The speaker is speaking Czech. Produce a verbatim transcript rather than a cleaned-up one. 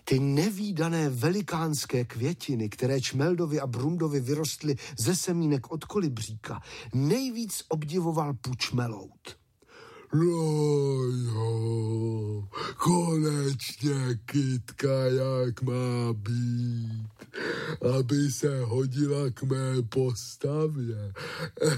Ty nevídané velikánské květiny, které Čmeldovi a Brundovi vyrostly ze semínek od kolibříka, nejvíc obdivoval Pučmelout. No jo, konečně kytka, jak má být, aby se hodila k mé postavě.